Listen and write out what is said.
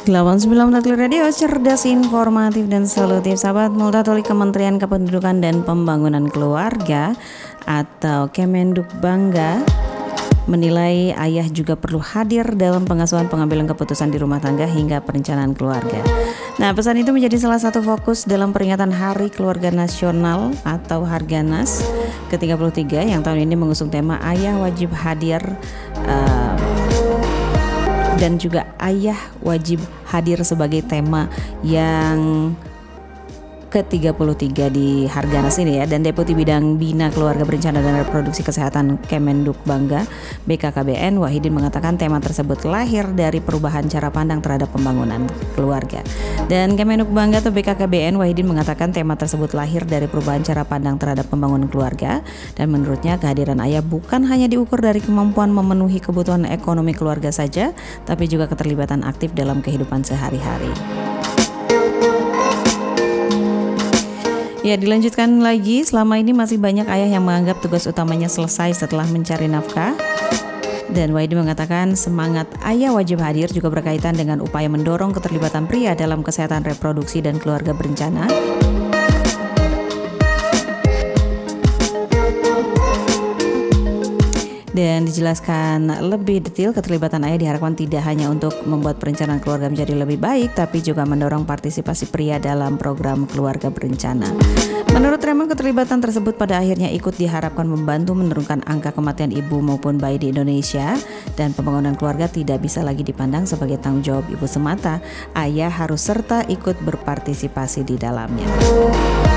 89 Multatuli Radio, cerdas, informatif, dan solutif. Sahabat Multatuli, Kementerian Kependudukan dan Pembangunan Keluarga atau Kemenduk Bangga menilai ayah juga perlu hadir dalam pengasuhan pengambilan keputusan di rumah tangga hingga perencanaan keluarga. Nah, pesan itu menjadi salah satu fokus dalam peringatan Hari Keluarga Nasional atau Harganas ke-33 yang tahun ini mengusung tema Ayah Wajib Hadir dan juga ayah wajib hadir sebagai tema yang ke-33 di Harganas ini ya. Dan Deputi Bidang Bina Keluarga Berencana dan Reproduksi Kesehatan Kemenduk Bangga BKKBN Wahidin mengatakan tema tersebut lahir dari perubahan cara pandang terhadap pembangunan keluarga. Dan Kemenduk Bangga atau BKKBN Wahidin mengatakan tema tersebut lahir dari perubahan cara pandang terhadap pembangunan keluarga, dan menurutnya kehadiran ayah bukan hanya diukur dari kemampuan memenuhi kebutuhan ekonomi keluarga saja, tapi juga keterlibatan aktif dalam kehidupan sehari-hari. Ya, dilanjutkan lagi, selama ini masih banyak ayah yang menganggap tugas utamanya selesai setelah mencari nafkah. Dan Wahidin mengatakan semangat ayah wajib hadir juga berkaitan dengan upaya mendorong keterlibatan pria dalam kesehatan reproduksi dan keluarga berencana. Dan dijelaskan lebih detail, keterlibatan ayah diharapkan tidak hanya untuk membuat perencanaan keluarga menjadi lebih baik, tapi juga mendorong partisipasi pria dalam program keluarga berencana. Menurut Raymond, keterlibatan tersebut pada akhirnya ikut diharapkan membantu menurunkan angka kematian ibu maupun bayi di Indonesia, dan pembangunan keluarga tidak bisa lagi dipandang sebagai tanggung jawab ibu semata. Ayah harus serta ikut berpartisipasi di dalamnya.